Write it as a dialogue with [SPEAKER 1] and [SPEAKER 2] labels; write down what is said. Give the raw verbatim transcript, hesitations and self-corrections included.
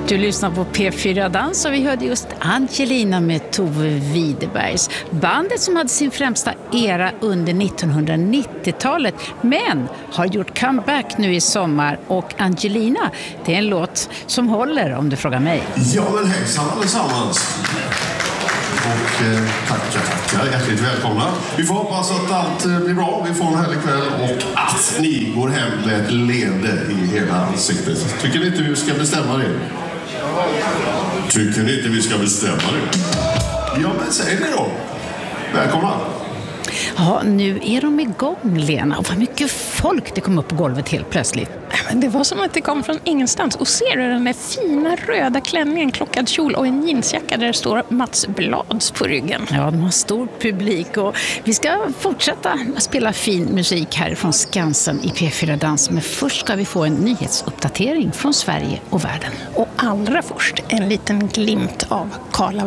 [SPEAKER 1] Du lyssnar på P fyra Dans och vi hörde just Angelina med Tove Widerbergs. Bandet som hade sin främsta era under nittonhundranittiotalet men har gjort comeback nu i sommar. Och Angelina, det är en låt som håller om du frågar mig.
[SPEAKER 2] Ja men hejsan allesammans. Och eh, tackar, tackar. Hjärtligt välkomna. Vi får hoppas att allt eh, blir bra. Vi får en härlig kväll och att ni går hem med ett leende i hela ansiktet. Tycker ni inte vi ska bestämma det? Tycker ni inte vi ska bestämma det? Ja men säg det då. Välkomna.
[SPEAKER 1] Ja, nu är de igång, Lena. Och vad mycket folk det kom upp på golvet helt plötsligt.
[SPEAKER 3] Men det var som att det kom från ingenstans. Och ser du den där fina röda klänningen, klockad kjol och en jeansjacka där det står Mats Blads på ryggen.
[SPEAKER 1] Ja, de har stor publik och vi ska fortsätta spela fin musik här från Skansen i P fyra Dans. Men först ska vi få en nyhetsuppdatering från Sverige och världen.
[SPEAKER 3] Och allra först en liten glimt av Karla